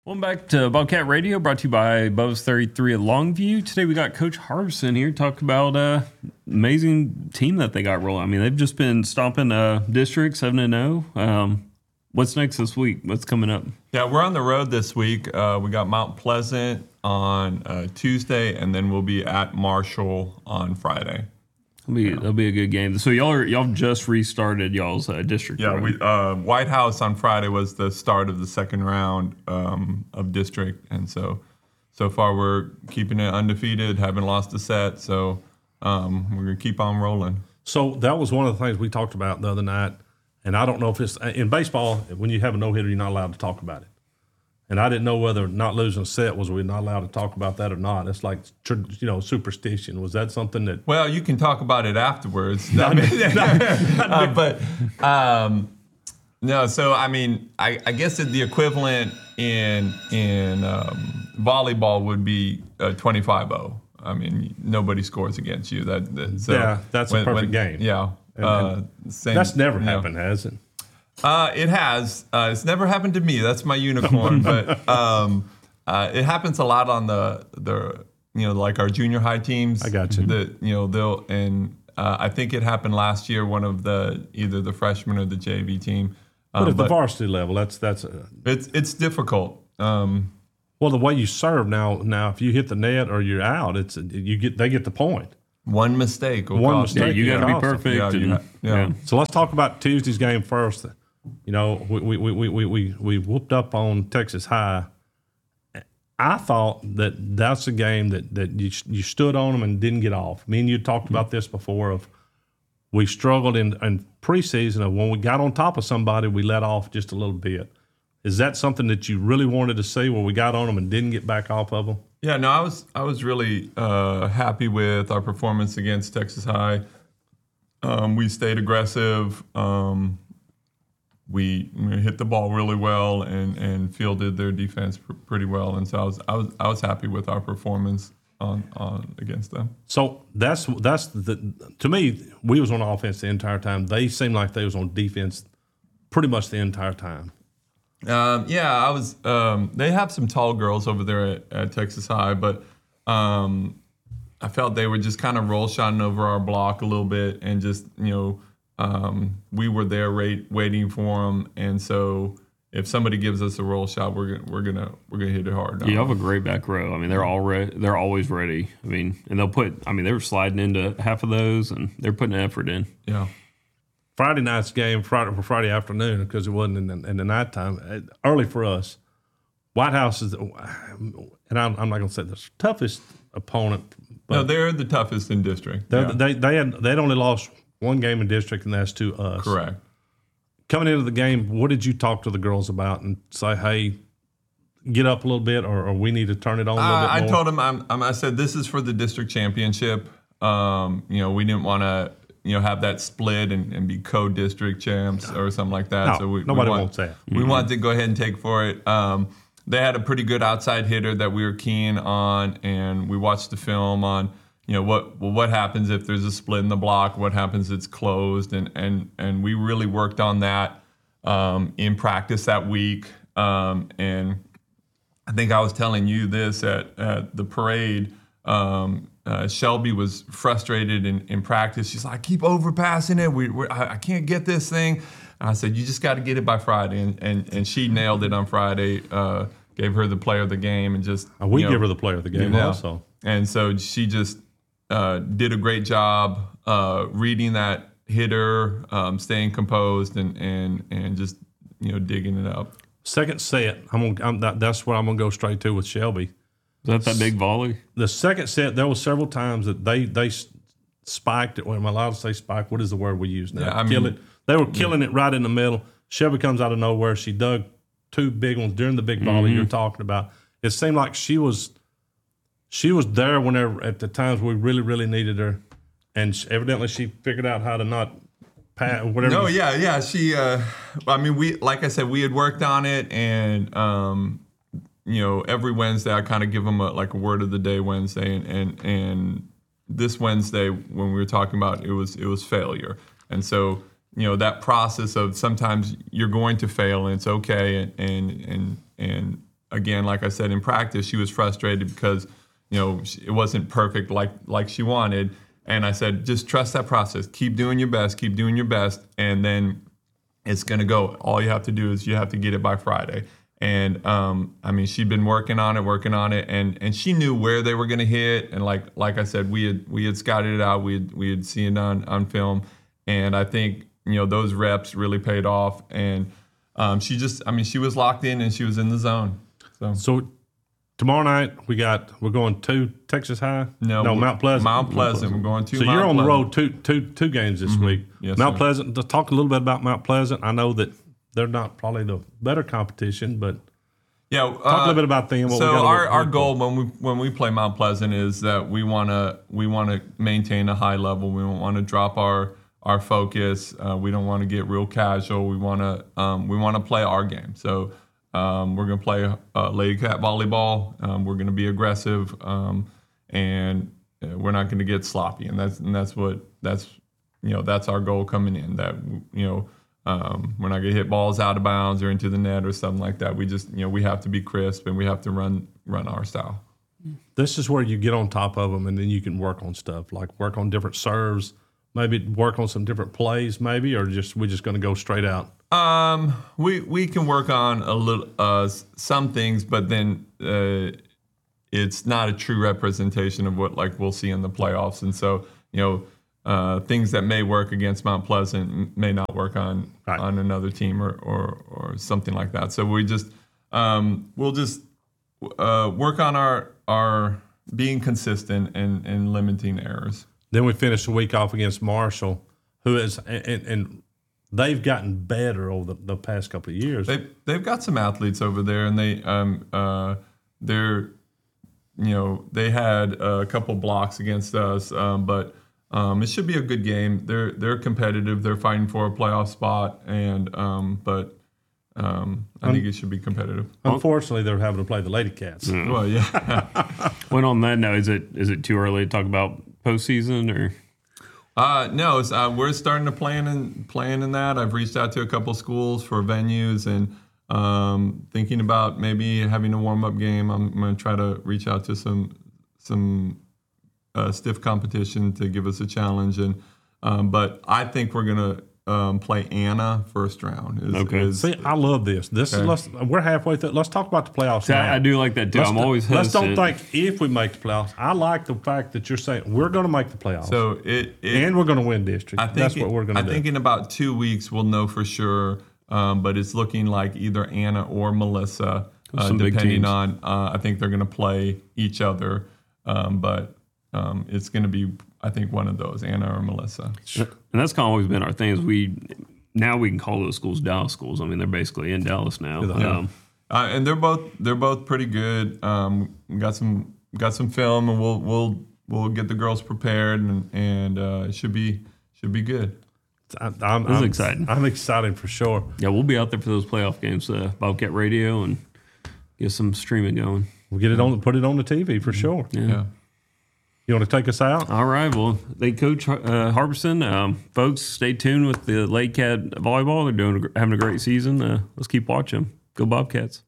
Welcome back to Bobcat Radio, brought to you by Bubba's 33 at Longview. Today we got Coach Harbison here to talk about amazing team that they got rolling. I mean, they've just been stomping district 7-0. What's next this week? What's coming up? Yeah, we're on the road this week. We got Mount Pleasant on Tuesday, and then we'll be at Marshall on Friday. It'll be a good game. So y'all just restarted y'all's district. Yeah, right? White House on Friday was the start of the second round of district, and so far we're keeping it undefeated, haven't lost a set. So we're gonna keep on rolling. So that was one of the things we talked about the other night, and I don't know if it's in baseball when you have a no hitter, you're not allowed to talk about it. And I didn't know whether not losing a set was we not allowed to talk about that or not. It's like, superstition. Was that something that? Well, you can talk about it afterwards. No. No. So I mean, I guess the equivalent in volleyball would be 25-0. I mean, nobody scores against you. That's a perfect game. Yeah. Same, that's never happened, has it? It has. It's never happened to me. That's my unicorn. But it happens a lot on the like our junior high teams. I got you. I think it happened last year. One of either the freshman or the JV team. But at the varsity level, it's difficult. Well, the way you serve now, if you hit the net or you're out, they get the point. One mistake. Yeah, you got to be perfect. Yeah. So let's talk about Tuesday's game first. We whooped up on Texas High. I thought that's a game that you stood on them and didn't get off. Me and you talked about this before. Of we struggled in preseason of when we got on top of somebody, we let off just a little bit. Is that something that you really wanted to see where we got on them and didn't get back off of them? Yeah, no, I was really happy with our performance against Texas High. We stayed aggressive. We hit the ball really well and fielded their defense pretty well, and so I was happy with our performance on against them. So that's to me, we was on offense the entire time. They seemed like they was on defense pretty much the entire time. I was. They have some tall girls over there at Texas High, but I felt they were just kind of roll shotting over our block a little bit, and just we were there waiting for them, and so if somebody gives us a roll shot, we're gonna hit it hard. You have a great back row. I mean, they're always ready. I mean, and they were sliding into half of those, and they're putting effort in. Yeah. Friday night's game, Friday afternoon, because it wasn't in the nighttime, early for us. White House is, and I'm not going to say the toughest opponent. But no, they're the toughest in district. They'd only lost one game in district, and that's to us. Correct. Coming into the game, what did you talk to the girls about and say, hey, get up a little bit, or we need to turn it on a little bit more? I told them, I said, this is for the district championship. We didn't want to, have that split and be co-district champs or something like that. No, nobody wants that. We wanted to go ahead and take for it. They had a pretty good outside hitter that we were keen on, and we watched the film on, what happens if there's a split in the block, what happens if it's closed, and we really worked on that in practice that week. And I think I was telling you this at the parade. Shelby was frustrated in practice. She's like, I keep overpassing it. I can't get this thing. And I said, you just got to get it by Friday. And she nailed it on Friday, gave her the player of the game. And just we give her the player of the game also. And so she just did a great job reading that hitter, staying composed, and just digging it up. Second set, that's what I'm going to go straight to with Shelby. Is that big volley? The second set, there were several times that they spiked it. Well, am I allowed to say spike? What is the word we use now? Kill it. They were killing it right in the middle. Shelby comes out of nowhere. She dug two big ones during the big volley you're talking about. It seemed like she was there whenever at the times we really, really needed her, and evidently she figured out how to not pass whatever. No, yeah. She, we, like I said, we had worked on it, and every Wednesday I kind of give them a word of the day Wednesday, and this Wednesday when we were talking about it was failure, and so that process of sometimes you're going to fail and it's okay, and again, like I said, in practice, she was frustrated because, it wasn't perfect like she wanted. And I said, just trust that process. Keep doing your best. And then it's going to go. All you have to do is you have to get it by Friday. And, she'd been working on it. And she knew where they were going to hit. And like I said, we had scouted it out. We had seen it on film. And I think, those reps really paid off. And she was locked in and she was in the zone. So tomorrow night we're going to Texas High. No, Mount Pleasant. Mount Pleasant. We're going to. So Mount you're on Pleasant. the road two games this week. Yes, Mount sir. Pleasant. Let's talk a little bit about Mount Pleasant. I know that they're not probably the better competition, but yeah, talk a little bit about them. So our goal when we play Mount Pleasant is that we want to maintain a high level. We don't want to drop our focus. We don't want to get real casual. We want to play our game. So we're going to play Lady Cat volleyball. We're going to be aggressive, and we're not going to get sloppy. And that's our goal coming in. That we're not going to hit balls out of bounds or into the net or something like that. We just we have to be crisp and we have to run our style. This is where you get on top of them, and then you can work on stuff like work on different serves. Maybe work on some different plays, maybe, or we're just going to go straight out. We can work on a little some things, but then it's not a true representation of what we'll see in the playoffs. And so things that may work against Mount Pleasant may not work on another team or something like that. So we'll just work on our being consistent and limiting errors. Then we finish the week off against Marshall, who is and they've gotten better over the past couple of years. They've got some athletes over there, and they had a couple blocks against us, but it should be a good game. They're competitive. They're fighting for a playoff spot, and I think it should be competitive. Unfortunately, they're having to play the Lady Cats. Well, yeah. Well, on that note, is it too early to talk about postseason or? No, we're starting to plan in that. I've reached out to a couple schools for venues and thinking about maybe having a warm-up game. I'm going to try to reach out to some stiff competition to give us a challenge. And but I think we're going to play Anna first round. See, I love this. We're halfway through. Let's talk about the playoffs. See, I do like that too. I'm always hesitant. Let's don't think if we make the playoffs. I like the fact that you're saying we're going to make the playoffs. So and we're going to win district. That's what we're going to do. I think in about 2 weeks we'll know for sure. But it's looking like either Anna or Melissa, depending on. I think they're going to play each other. But it's going to be, I think, one of those, Anna or Melissa. And that's kind of always been our thing. Is we can call those schools Dallas schools. I mean, they're basically in Dallas now. Yeah. And they're both pretty good. We got some film, and we'll get the girls prepared, and it should be good. This is exciting. I'm excited for sure. Yeah, we'll be out there for those playoff games, Bobcat Radio, and get some streaming going. We'll get it on, put it on the TV for sure. Yeah. You want to take us out? All right. Well, they coach Harbison. Folks, stay tuned with the Lake Cat volleyball. They're having a great season. Let's keep watching them. Go Bobcats.